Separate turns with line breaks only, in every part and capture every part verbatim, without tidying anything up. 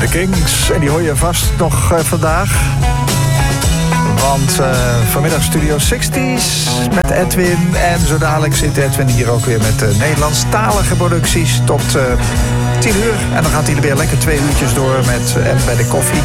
Kings. En die hoor je vast nog uh, vandaag. Want uh, vanmiddag Studio zestig's met Edwin. En zo dadelijk zit Edwin hier ook weer met uh, Nederlandstalige producties tot uh, tien uur. En dan gaat hij er weer lekker twee uurtjes door met uh, en bij de koffie.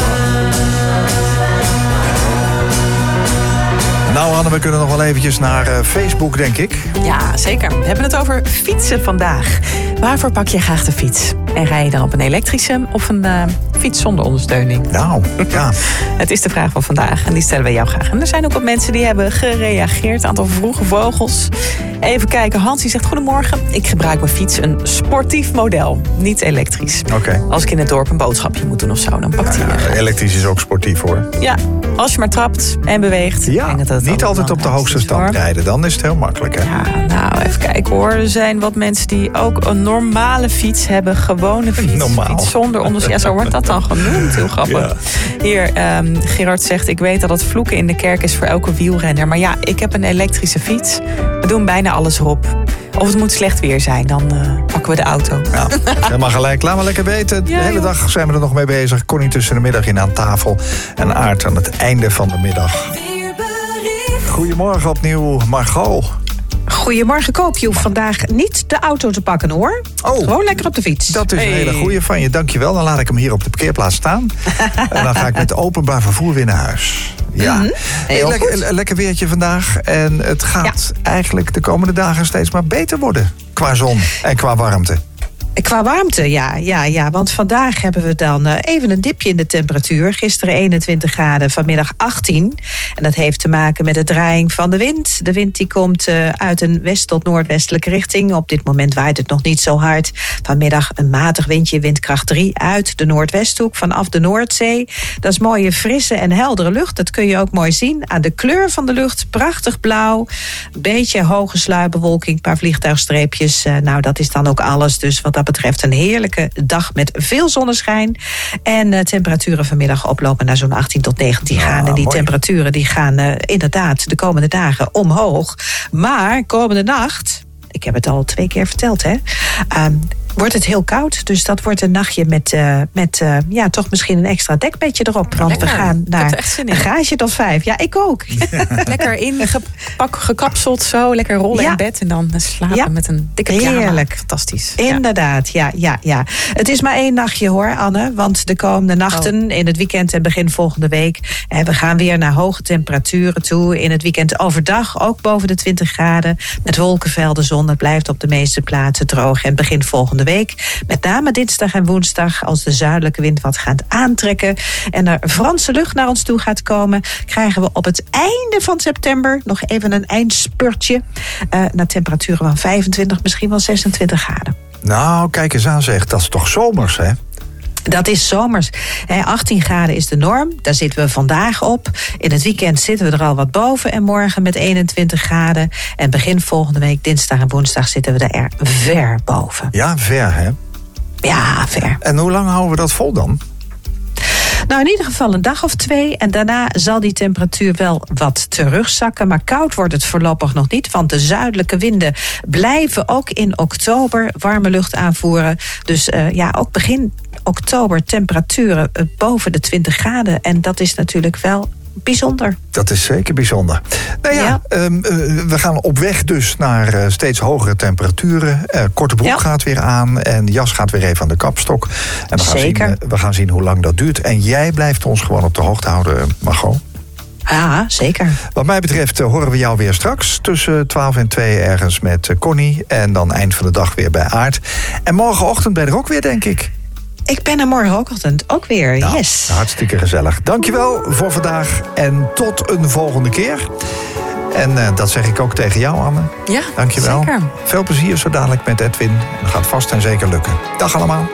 Nou Anne, we kunnen nog wel eventjes naar uh, Facebook, denk ik.
Ja, zeker. We hebben het over fietsen vandaag. Waarvoor pak je graag de fiets? En rij je dan op een elektrische of een uh, fiets zonder ondersteuning?
Nou, ja.
Het is de vraag van vandaag en die stellen we jou graag. En er zijn ook wat mensen die hebben gereageerd. Een aantal vroege vogels. Even kijken, Hans die zegt goedemorgen. Ik gebruik mijn fiets een sportief model, niet elektrisch.
Oké. Okay.
Als ik in het dorp een boodschapje moet doen of zo, dan pakt hij
ja, ja, elektrisch is ook sportief hoor.
Ja, als je maar trapt en beweegt.
Ja, denk dat dat niet altijd op de hoogste stand hoor. rijden, dan is het heel makkelijk hè.
Ja, nou even kijken hoor. Er zijn wat mensen die ook een normale fiets hebben. Gewone fiets.
Normaal.
Fiets zonder ondersteuning. Ja, zo wordt dat dan genoemd. Heel grappig. Ja. Hier, um, Gerard zegt, ik weet dat het vloeken in de kerk is voor elke wielrenner. Maar ja, ik heb een elektrische fiets. We doen bijna alles erop. Of het moet slecht weer zijn, dan uh, pakken we de auto.
Ja, helemaal gelijk. Laat maar lekker weten. De ja, hele joh. dag zijn we er nog mee bezig. Connie tussen de middag in aan tafel. En Aart aan het einde van de middag. Goedemorgen opnieuw, Margot.
Goedemorgen, Koop. Je hoeft vandaag niet de auto te pakken, hoor.
Oh,
gewoon lekker op de fiets.
Dat is hey. een hele goeie van je, dankjewel. Dan laat ik hem hier op de parkeerplaats staan. En dan ga ik met openbaar vervoer weer naar huis. Ja,
mm-hmm.
hey, lekker, lekker weertje vandaag. En het gaat ja. eigenlijk de komende dagen steeds maar beter worden. Qua zon en qua warmte.
Qua warmte, ja, ja, ja. Want vandaag hebben we dan uh, even een dipje in de temperatuur. Gisteren eenentwintig graden, vanmiddag achttien. En dat heeft te maken met de draaiing van de wind. De wind die komt uh, uit een west- tot noordwestelijke richting. Op dit moment waait het nog niet zo hard. Vanmiddag een matig windje, windkracht drie uit de noordwesthoek vanaf de Noordzee. Dat is mooie, frisse en heldere lucht. Dat kun je ook mooi zien aan de kleur van de lucht. Prachtig blauw. Een beetje hoge sluierbewolking, een paar vliegtuigstreepjes. Uh, nou, dat is dan ook alles. Dus wat dat betreft een heerlijke dag met veel zonneschijn. En uh, temperaturen vanmiddag oplopen naar zo'n achttien tot negentien
ja,
graden. En die
mooi.
temperaturen die gaan uh, inderdaad de komende dagen omhoog. Maar komende nacht, ik heb het al twee keer verteld hè, um, wordt het heel koud. Dus dat wordt een nachtje met, uh, met uh, ja, toch misschien een extra dekbedje erop. Want
lekker.
we gaan naar
een
garage tot vijf. Ja, ik ook.
Lekker ingepak, gekapseld zo. Lekker rollen ja. in bed en dan slapen ja. met een dikke pyjama.
Heerlijk.
Fantastisch.
Inderdaad, ja, ja, ja. Het is maar één nachtje hoor, Anne. Want de komende nachten, oh. in het weekend en begin volgende week, eh, we gaan weer naar hoge temperaturen toe. In het weekend overdag ook boven de twintig graden. Met wolkenvelden, zon. Het blijft op de meeste plaatsen droog. En begin volgende week, met name dinsdag en woensdag, als de zuidelijke wind wat gaat aantrekken en er Franse lucht naar ons toe gaat komen, krijgen we op het einde van september nog even een eindspurtje uh, naar temperaturen van vijfentwintig, misschien wel zesentwintig graden.
Nou, kijk eens aan zeg, dat is toch zomers, hè?
Dat is zomers. achttien graden is de norm. Daar zitten we vandaag op. In het weekend zitten we er al wat boven. En morgen met eenentwintig graden. En begin volgende week, dinsdag en woensdag, zitten we er ver boven.
Ja, ver hè?
Ja, ver.
En hoe lang houden we dat vol dan?
Nou, in ieder geval een dag of twee. En daarna zal die temperatuur wel wat terugzakken. Maar koud wordt het voorlopig nog niet. Want de zuidelijke winden blijven ook in oktober warme lucht aanvoeren. Dus uh, ja, ook begin oktober temperaturen uh, boven de twintig graden. En dat is natuurlijk wel bijzonder.
Dat is zeker bijzonder. Nou ja, ja. Um, uh, we gaan op weg dus naar uh, steeds hogere temperaturen. Uh, korte broek ja. gaat weer aan en de jas gaat weer even aan de kapstok. En we gaan,
zeker.
Zien, uh, we gaan zien hoe lang dat duurt. En jij blijft ons gewoon op de hoogte houden, Margot.
Ja, zeker.
Wat mij betreft uh, horen we jou weer straks tussen twaalf en twee ergens met uh, Connie. En dan eind van de dag weer bij Aart. En morgenochtend ben ik er ook weer, denk ik.
Ik ben er morgenochtend ook weer,
nou,
yes.
Hartstikke gezellig. Dankjewel voor vandaag en tot een volgende keer. En uh, dat zeg ik ook tegen jou, Anne.
Ja,
dankjewel.
Zeker.
Veel plezier zo dadelijk met Edwin. Dat gaat vast en zeker lukken. Dag allemaal.